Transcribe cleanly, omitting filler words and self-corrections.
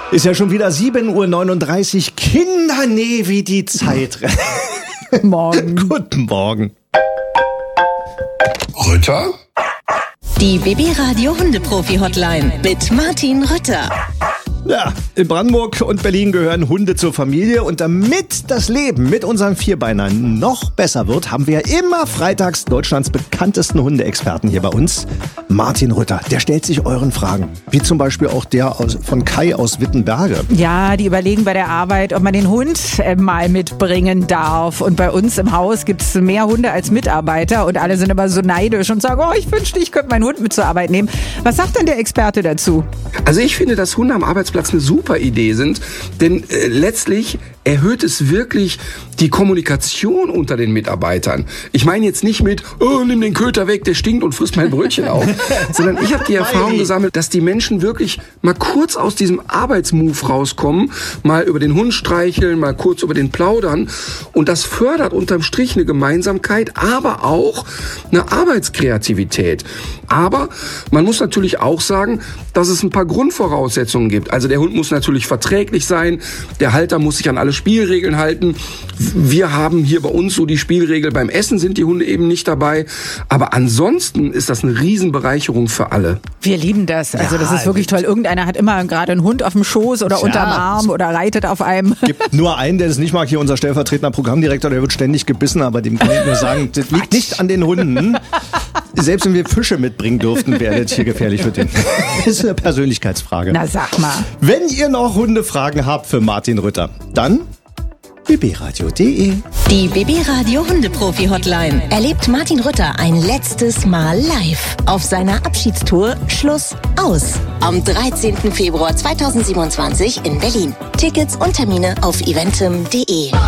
Ist ja schon wieder 7:39 Uhr. Kinder, nee, wie die Zeit rennt. Morgen. Guten Morgen. Rütter? Die BB-Radio Hundeprofi-Hotline mit Martin Rütter. Ja, in Brandenburg und Berlin gehören Hunde zur Familie und damit das Leben mit unseren Vierbeinern noch besser wird, haben wir immer freitags Deutschlands bekanntesten Hundeexperten hier bei uns. Martin Rütter, der stellt sich euren Fragen, wie zum Beispiel auch der von Kai aus Wittenberge. Ja, die überlegen bei der Arbeit, ob man den Hund mal mitbringen darf. Und bei uns im Haus gibt es mehr Hunde als Mitarbeiter und alle sind immer so neidisch und sagen, oh, ich wünschte, ich könnte meinen Hund mit zur Arbeit nehmen. Was sagt denn der Experte dazu? Also ich finde, dass Hunde am Arbeitsplatz eine super Idee sind, denn letztlich erhöht es wirklich die Kommunikation unter den Mitarbeitern. Ich meine jetzt nicht mit, oh, nimm den Köter weg, der stinkt und frisst mein Brötchen auf, sondern ich habe die Erfahrung gesammelt, dass die Menschen wirklich mal kurz aus diesem Arbeitsmove rauskommen, mal über den Hund streicheln, mal kurz über den plaudern und das fördert unterm Strich eine Gemeinsamkeit, aber auch eine Arbeitskreativität. Aber man muss natürlich auch sagen, dass es ein paar Grundvoraussetzungen gibt. Also der Hund muss natürlich verträglich sein, der Halter muss sich an alle Spielregeln halten. Wir haben hier bei uns so die Spielregel, beim Essen sind die Hunde eben nicht dabei. Aber ansonsten ist das eine Riesenbereicherung für alle. Wir lieben das. Also das ist wirklich toll. Irgendeiner hat immer gerade einen Hund auf dem Schoß oder unterm Arm oder reitet auf einem. Gibt nur einen, der das nicht mag, hier unser stellvertretender Programmdirektor, der wird ständig gebissen, aber dem kann ich nur sagen, das liegt nicht an den Hunden. Selbst wenn wir Fische mitbringen durften, wäre das hier gefährlich für den. Das ist eine Persönlichkeitsfrage. Na sag mal. Wenn ihr noch Hundefragen habt für Martin Rütter, dann bbradio.de. Die BB-Radio Hundeprofi-Hotline erlebt Martin Rütter ein letztes Mal live auf seiner Abschiedstour Schluss aus. Am 13. Februar 2027 in Berlin. Tickets und Termine auf eventim.de.